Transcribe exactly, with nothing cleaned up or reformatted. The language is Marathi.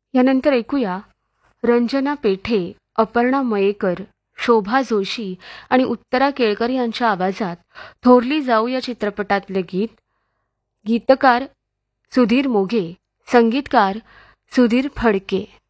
यानंतर ऐकूया रंजना पेठे, अपर्णा मयेकर, शोभा जोशी आणि उत्तरा केळकर यांच्या आवाजात थोरली जाऊ या चित्रपटातले गीत. गीतकार सुधीर मोघे, संगीतकार सुधीर फडके.